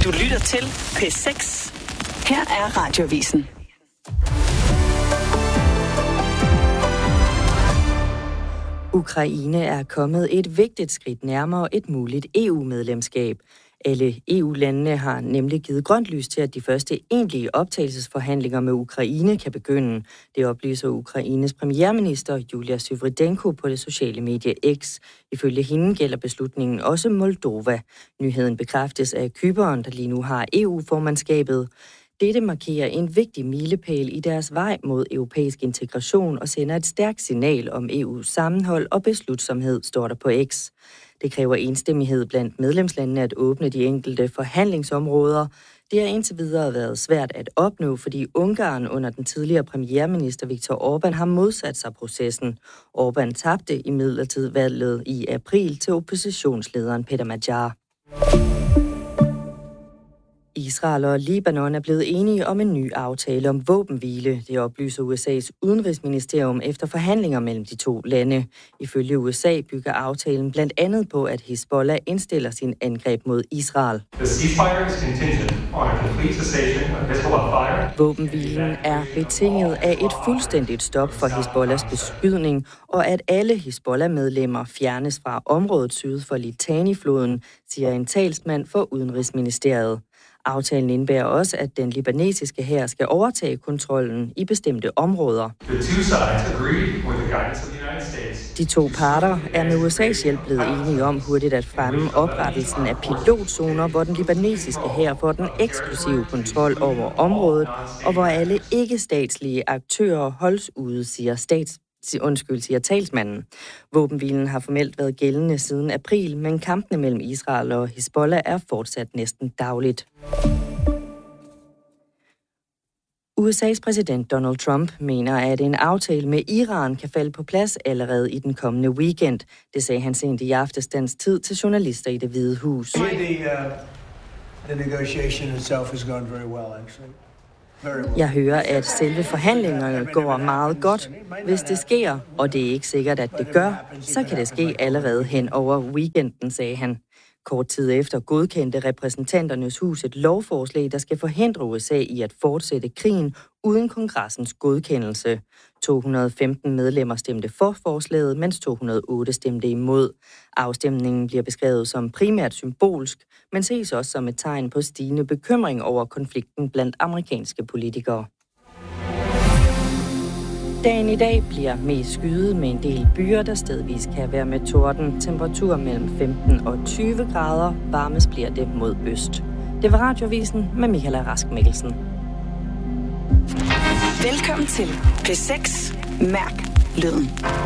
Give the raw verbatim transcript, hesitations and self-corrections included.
Du lytter til P seks. Her er Radioavisen. Ukraine er kommet et vigtigt skridt nærmere et muligt E U-medlemskab. Alle E U-landene har nemlig givet grønt lys til, at de første egentlige optagelsesforhandlinger med Ukraine kan begynde. Det oplyser Ukraines premierminister Julia Sviridenko på det sociale medie X. Ifølge hende gælder beslutningen også Moldova. Nyheden bekræftes af Cypern, der lige nu har E U-formandskabet. Dette markerer en vigtig milepæl i deres vej mod europæisk integration og sender et stærkt signal om E U's sammenhold og beslutsomhed, står der på X. Det kræver enstemmighed blandt medlemslandene at åbne de enkelte forhandlingsområder. Det har indtil videre været svært at opnå, fordi Ungarn under den tidligere premierminister Viktor Orbán har modsat sig processen. Orbán tabte imidlertid valget i april til oppositionslederen Peter Magyar. Israel og Libanon er blevet enige om en ny aftale om våbenhvile. Det oplyser U S A's udenrigsministerium efter forhandlinger mellem de to lande. Ifølge U S A bygger aftalen blandt andet på, at Hizbollah indstiller sin angreb mod Israel. Våbenhvilen er betinget af et fuldstændigt stop for Hizbollahs beskydning, og at alle Hizbollah-medlemmer fjernes fra området syd for Litani-floden, siger en talsmand for Udenrigsministeriet. Aftalen indebærer også, at den libanesiske hær skal overtage kontrollen i bestemte områder. De to parter er med U S A's hjælp blevet enige om hurtigt at fremme oprettelsen af pilotzoner, hvor den libanesiske hær får den eksklusive kontrol over området, og hvor alle ikke-statslige aktører holdes ude, siger stats Undskyld, siger talsmanden. Våbenhvilen har formelt været gældende siden april, men kampene mellem Israel og Hizbollah er fortsat næsten dagligt. U S A's præsident Donald Trump mener, at en aftale med Iran kan falde på plads allerede i den kommende weekend. Det sagde han sent i aftes dansk tid til journalister i Det Hvide Hus. The, uh, the negotiation itself has gone very well, actually. Jeg hører, at selve forhandlingerne går meget godt. Hvis det sker, og det er ikke sikkert, at det gør, så kan det ske allerede hen over weekenden, sagde han. Kort tid efter godkendte repræsentanternes hus et lovforslag, der skal forhindre U S A i at fortsætte krigen uden kongressens godkendelse. to hundrede og femten medlemmer stemte for forslaget, mens to hundrede og otte stemte imod. Afstemningen bliver beskrevet som primært symbolsk, men ses også som et tegn på stigende bekymring over konflikten blandt amerikanske politikere. Dagen i dag bliver mest skyet med en del byer, der stedvis kan være med torden. Temperatur mellem femten og tyve grader. Varmest bliver det mod øst. Det var Radioavisen med Michael Rask Mikkelsen. Velkommen til P seks. Mærk lyden.